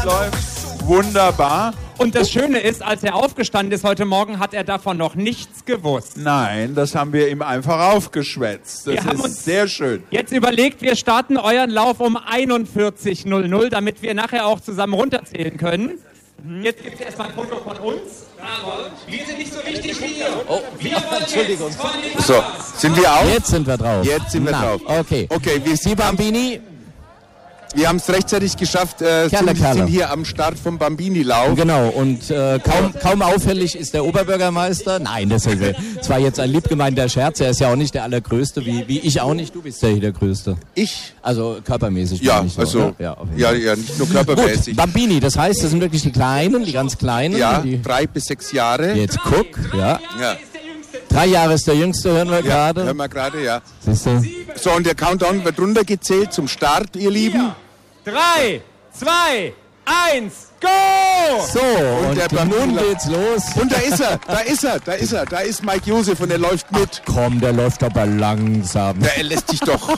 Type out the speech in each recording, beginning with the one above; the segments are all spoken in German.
läuft. Wunderbar. Und das Schöne ist, als er aufgestanden ist heute Morgen, hat er davon noch nichts gewusst. Nein, das haben wir ihm einfach aufgeschwätzt. Das ist sehr schön. Jetzt überlegt, wir starten euren Lauf um 41:00, damit wir nachher auch zusammen runterzählen können. Jetzt gibt es erstmal ein Foto von uns. Wir sind nicht so wichtig wie ihr. Oh, Entschuldigung. So, sind wir auf? Jetzt sind wir drauf. Jetzt sind wir drauf. Okay. Okay, Die Bambini. Wir haben es rechtzeitig geschafft, sind hier am Start vom Bambini-Lauf. Genau, und kaum auffällig ist der Oberbürgermeister. Nein, das war jetzt ein liebgemeinter Scherz. Er ist ja auch nicht der Allergrößte, wie ich auch nicht. Du bist ja hier der Größte. Ich? Also körpermäßig. Ja, nicht so, also, ja, nicht nur körpermäßig. Gut, Bambini, das heißt, das sind wirklich die Kleinen, die ganz Kleinen. Ja, die 3 bis 6 Jahre. Jetzt guck, ja. 3 Jahre ist der Jüngste, hören wir gerade. Hören wir gerade, ja. Siehst du? So, und der Countdown wird runtergezählt zum Start, ihr Lieben. 3, 2, 1, go! So, und nun geht's los. Und da ist Mike Josef und er läuft mit. Ach komm, der läuft aber langsam. Ja, er lässt sich doch.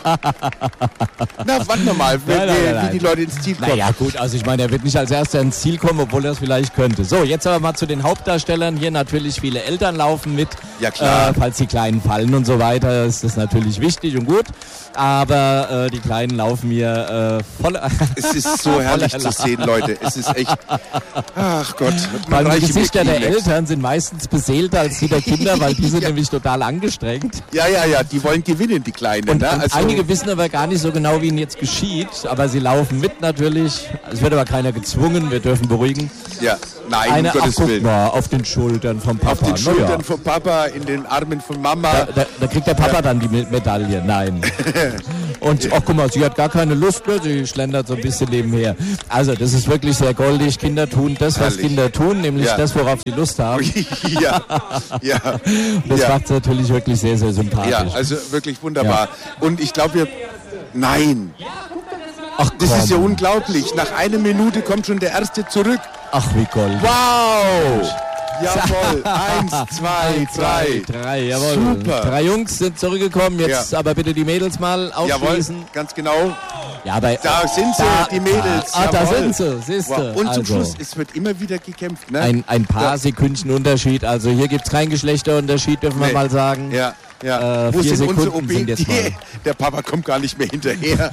Na, warten wir mal, wie die Leute ins Ziel kommen. Naja, gut, also ich meine, er wird nicht als Erster ins Ziel kommen, obwohl er es vielleicht könnte. So, jetzt aber mal zu den Hauptdarstellern. Hier natürlich viele Eltern laufen mit. Ja, klar. Falls die Kleinen fallen und so weiter, ist das natürlich wichtig und gut. Aber die Kleinen laufen hier voll. Es ist so herrlich zu sehen, Leute. Es ist echt. Ach Gott. Weil die Gesichter der Eltern sind meistens beseelter als die der Kinder, weil die sind nämlich total angestrengt. Ja, die wollen gewinnen, die Kleinen. Und, ne? und Also einige wissen aber gar nicht so genau, wie ihnen jetzt geschieht, aber sie laufen mit natürlich. Es wird aber keiner gezwungen, wir dürfen beruhigen. Ja, nein, um Gottes Willen. Mal, auf den Schultern vom Papa. Auf den Schultern vom Papa, in den Armen von Mama. Da kriegt der Papa dann die Medaille, nein. Und ach guck mal, sie hat gar keine Lust mehr, sie schlendert so ein bisschen nebenher. Also das ist wirklich sehr goldig. Kinder tun das, was Kinder tun, nämlich das, worauf sie Lust haben. Ja. Und das macht es natürlich wirklich sehr, sehr sympathisch. Ja, also wirklich wunderbar. Und ich glaube, Nein. Ach, das ist ja unglaublich. Nach 1 Minute kommt schon der Erste zurück. Ach, wie goldig. Wow! Jawohl, 1, 2, 3. Jawohl. Super. 3 Jungs sind zurückgekommen, jetzt aber bitte die Mädels mal aufschließen. Jawohl, ganz genau. Ja, aber da sind sie, die Mädels. Da sind sie, siehst du. Wow. Und zum Schluss, es wird immer wieder gekämpft. Ne? Ein paar Sekündchen Unterschied, also hier gibt es keinen Geschlechterunterschied, dürfen wir mal sagen. Ja. Wo sind unsere OB? Der Papa kommt gar nicht mehr hinterher.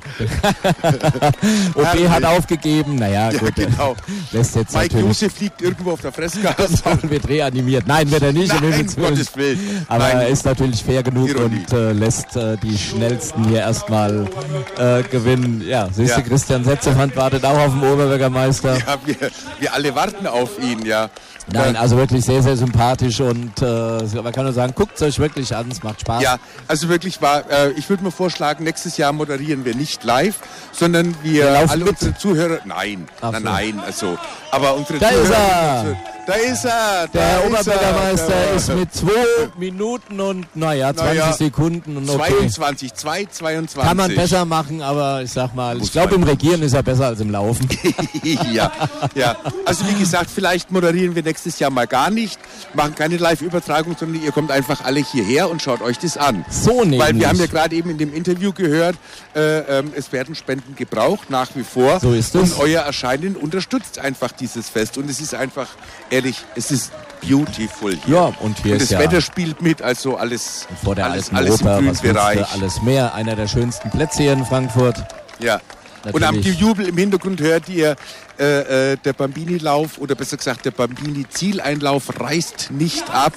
OB hat aufgegeben, naja, gut. Genau. Lässt jetzt Mike Josef liegt irgendwo auf der Fressgasse. Und wird reanimiert. Nein, wird er nicht. Nein, um Gottes Willen. Aber er ist natürlich fair genug Ironie. Und lässt die Schnellsten hier erstmal gewinnen. Ja, siehst du, Christian Setzefand wartet auch auf den Oberbürgermeister. Ja, wir alle warten auf ihn, ja. Nein, also wirklich sehr, sehr sympathisch und man kann nur sagen, guckt es euch wirklich an, es macht Spaß. Ja, also wirklich ich würde mir vorschlagen, nächstes Jahr moderieren wir nicht live, sondern wir alle unsere Zuhörer, nein, also, aber unsere Zuhörer... Da ist er! Der Oberbürgermeister ist mit 2 Minuten und 20 Sekunden. Und okay. 22. Kann man besser machen, aber ich sag mal, ich glaube im Regieren ist er besser als im Laufen. Ja. Also wie gesagt, vielleicht moderieren wir nächstes Jahr mal gar nicht, machen keine Live-Übertragung, sondern ihr kommt einfach alle hierher und schaut euch das an. So nämlich. Weil wir haben ja gerade eben in dem Interview gehört, es werden Spenden gebraucht, nach wie vor. So ist es. Und euer Erscheinen unterstützt einfach dieses Fest und es ist einfach... Ehrlich, es ist beautiful hier. Ja, und hier und ist das Wetter spielt mit, also alles, vor der alles alten im Oper, grünen was willst du, Bereich. alles mehr, einer der schönsten Plätze hier in Frankfurt. Ja. Natürlich. Und am Jubel im Hintergrund hört ihr, der Bambini-Lauf oder besser gesagt der Bambini-Zieleinlauf reißt nicht ab.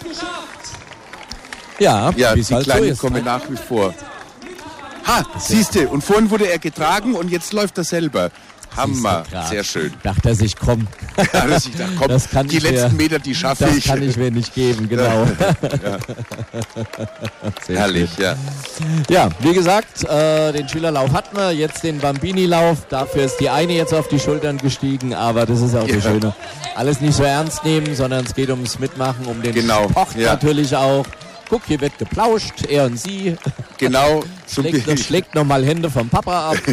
Ja, die halt Kleinen so ist, kommen nach wie vor. Siehste, und vorhin wurde er getragen und jetzt läuft er selber. Hammer, sehr schön. Dachte er sich, komm. Das kann die letzten Meter, die schaffe ich. Das kann ich mir nicht geben, genau. Herrlich, ja. Ja, wie gesagt, den Schülerlauf hatten wir, jetzt den Bambini-Lauf. Dafür ist die eine jetzt auf die Schultern gestiegen, aber das ist auch das Schöne. Alles nicht so ernst nehmen, sondern es geht ums Mitmachen, um den Sport natürlich auch. Guck, hier wird geplauscht, er und sie. Genau. Schlägt nochmal Hände vom Papa ab.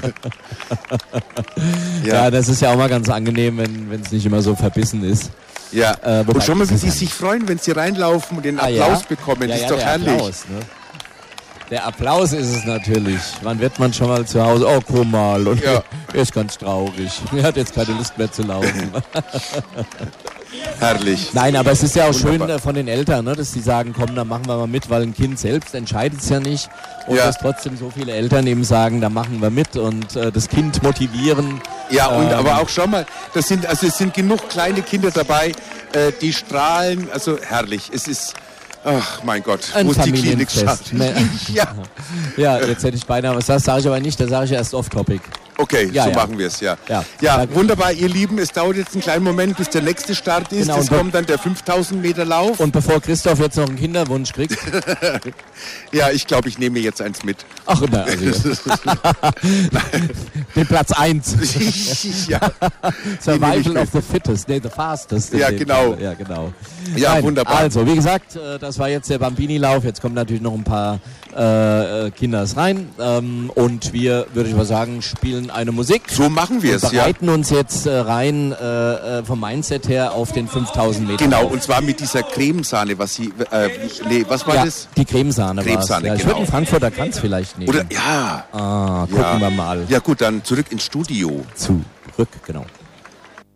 Ja, das ist ja auch mal ganz angenehm, wenn es nicht immer so verbissen ist. Ja, und schon mal, wie sie sich freuen, wenn sie reinlaufen und den Applaus bekommen. Das ist doch herrlich. Applaus, ne? Der Applaus ist es natürlich. Wann wird man schon mal zu Hause? Oh, guck mal. Und er ist ganz traurig. Er hat jetzt keine Lust mehr zu laufen. Herrlich. Nein, aber es ist ja auch wunderbar. Schön von den Eltern, ne, dass die sagen, komm, dann machen wir mal mit, weil ein Kind selbst entscheidet es ja nicht. Und dass trotzdem so viele Eltern eben sagen, da machen wir mit und das Kind motivieren. Ja, und aber auch schau mal, es sind genug kleine Kinder dabei, die strahlen, also herrlich. Es ist, ach mein Gott, ein wo ist die Klinik schafft. Ja, jetzt hätte ich beinahe was, das sage ich aber nicht, das sage ich erst off-topic. Okay, so machen wir es, ja. Wunderbar, ihr Lieben, es dauert jetzt einen kleinen Moment, bis der nächste Start ist. Genau, es kommt dann der 5000 Meter Lauf. Und bevor Christoph jetzt noch einen Kinderwunsch kriegt. Ja, ich glaube, ich nehme jetzt eins mit. Ach, na, also den Platz 1. Ja. Survival of the fittest, the fastest. Ja, genau. Ja, genau. Ja, wunderbar. Also, wie gesagt, das war jetzt der Bambini-Lauf. Jetzt kommen natürlich noch ein paar Kinders rein. Und wir, würde ich mal sagen, spielen eine Musik. So machen wir es, ja. Wir bereiten uns jetzt rein vom Mindset her auf den 5000 Meter. Genau, und zwar mit dieser Cremesahne, was sie, was war das? Die Cremesahne war es. Ja, ich würde einen Frankfurter Kranz vielleicht nehmen. Oder, ja. Gucken wir mal. Ja gut, dann zurück ins Studio. Zurück, genau.